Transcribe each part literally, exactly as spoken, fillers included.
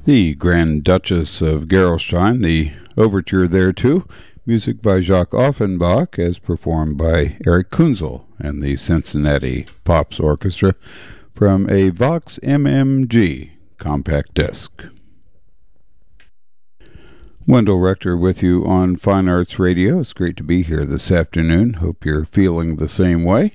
The Grand Duchess of Gerolstein, the overture thereto, music by Jacques Offenbach, as performed by Eric Kunzel and the Cincinnati Pops Orchestra from a Vox M M G compact disc. Wendell Rector with you on Fine Arts Radio. It's great to be here this afternoon. Hope you're feeling the same way.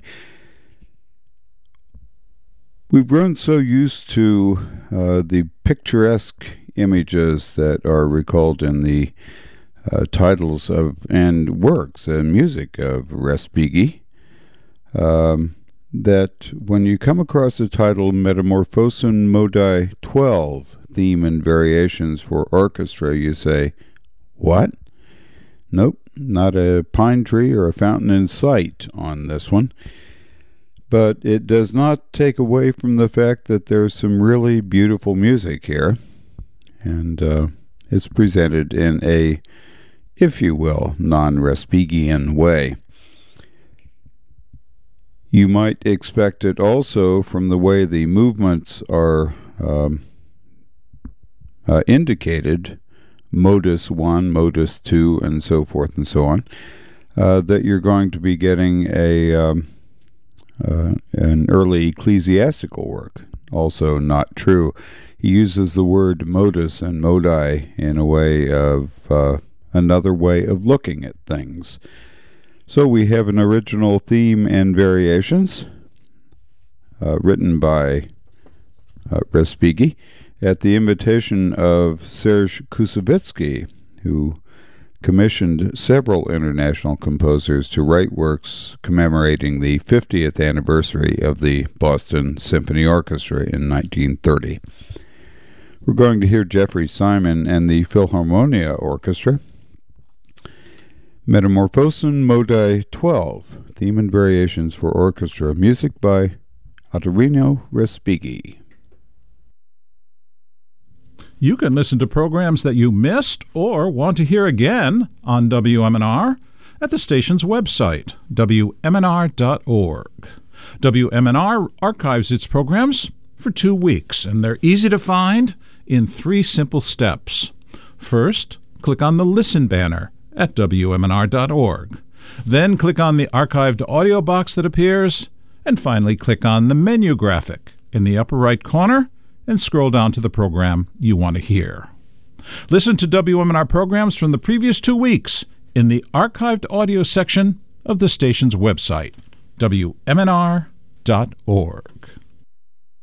We've grown so used to uh, the picturesque images that are recalled in the uh, titles of and works and music of Respighi um, that when you come across the title Metamorphosen Modi twelve, Theme and Variations for Orchestra, you say, what? Nope, not a pine tree or a fountain in sight on this one. But it does not take away from the fact that there's some really beautiful music here. And uh, it's presented in a, if you will, non-Respighian way. You might expect it also from the way the movements are um, uh, indicated, modus one, modus two, and so forth and so on, uh, that you're going to be getting a... Um, Uh, an early ecclesiastical work. Also not true. He uses the word modus and modi in a way of uh, another way of looking at things. So we have an original theme and variations uh, written by uh, Respighi at the invitation of Serge Koussevitzky, who commissioned several international composers to write works commemorating the fiftieth anniversary of the Boston Symphony Orchestra in nineteen thirty. We're going to hear Jeffrey Simon and the Philharmonia Orchestra. Metamorphosen Modi twelve, Theme and Variations for Orchestra, music by Ottorino Respighi. You can listen to programs that you missed or want to hear again on W M N R at the station's website, W M N R dot org. W M N R archives its programs for two weeks, and they're easy to find in three simple steps. First, click on the Listen banner at W M N R dot org. Then click on the archived audio box that appears, and finally click on the menu graphic in the upper right corner and scroll down to the program you want to hear. Listen to W M N R programs from the previous two weeks in the archived audio section of the station's website, W M N R dot org.